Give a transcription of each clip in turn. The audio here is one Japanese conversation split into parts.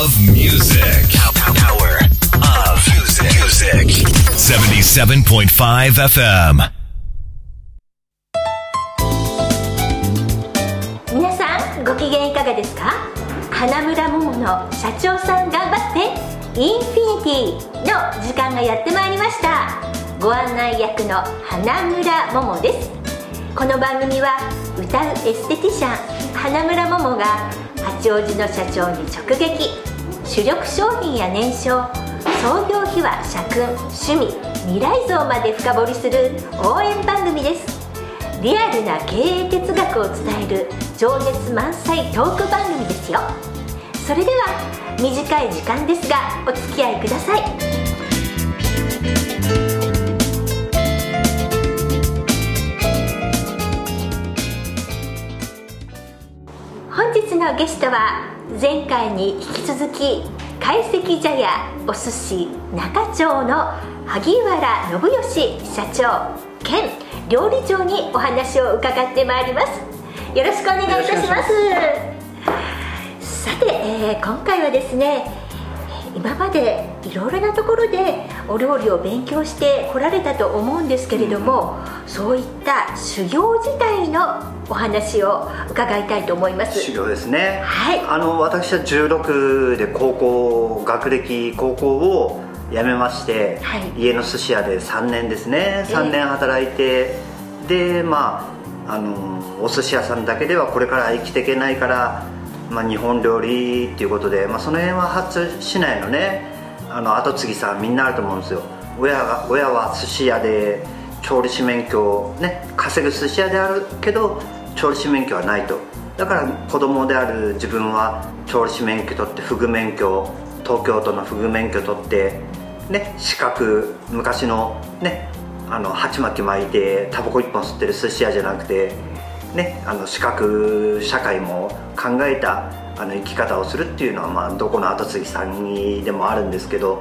of music. Power of music. 77.5 FM. 皆さんご機嫌いかがですか？花村桃の社長さん頑張ってインフィニティの時間がやってまいりました。ご案内役の花村桃です。この番組は歌うエステティシャン花村桃が八王子の社長に直撃、主力商品や年商、創業秘話、社訓、趣味、未来像まで深掘りする応援番組です。リアルな経営哲学を伝える情熱満載トーク番組ですよ。それでは短い時間ですがお付き合いください。本日のゲストは前回に引き続き懐石茶屋お寿司中町の萩原信義社長兼料理長にお話を伺ってまいります。よろしくお願いいたします。さて、今回はですね、今までいろいろなところでお料理を勉強してこられたと思うんですけれども、そういった修行自体のお話を伺いたいと思います。 修行ですね。 はい。 私は16で学歴高校を辞めまして、はい、家の寿司屋で3年ですね、3年働いて、でお寿司屋さんだけではこれから生きていけないから、日本料理っていうことで、その辺は初市内のね、後継ぎさんみんなあると思うんですよ。親は寿司屋で調理師免許ね、稼ぐ寿司屋であるけど調理師免許はないと。だから子供である自分は調理師免許取って、フグ免許、東京都のフグ免許取ってね、資格、昔のね、鉢巻き巻いてタバコ1本吸ってる寿司屋じゃなくてね、資格社会も考えた生き方をするっていうのは、どこの後継ぎさんにでもあるんですけど、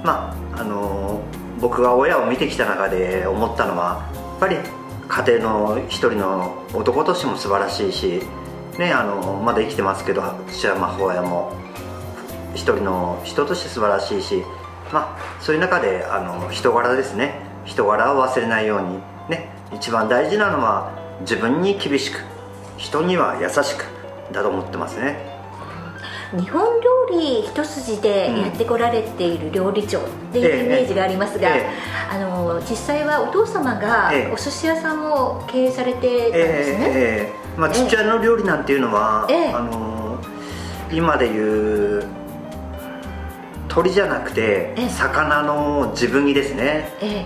僕が親を見てきた中で思ったのは、やっぱり家庭の一人の男としても素晴らしいし、ね、まだ生きてますけど父や母親も一人の人として素晴らしいし、そういう中で人柄ですね、人柄を忘れないようにね、一番大事なのは自分に厳しく人には優しくだと思ってますね。 日本料理一筋でやってこられている料理長っていうイメージがありますが、実際はお父様がお寿司屋さんを経営されてたんですね。 父親の料理なんていうのは、今でいう鳥じゃなくて魚の自分煮ですね。